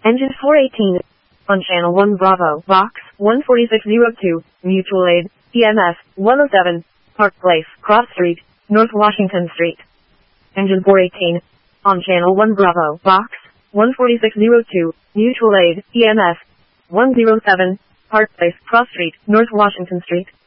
Engine 418. On Channel 1 Bravo, Box 14602, Mutual Aid, EMS 107, Park Place, Cross Street, North Washington Street. Engine 418. On Channel 1 Bravo, Box 14602, Mutual Aid, EMS 107, Park Place, Cross Street, North Washington Street.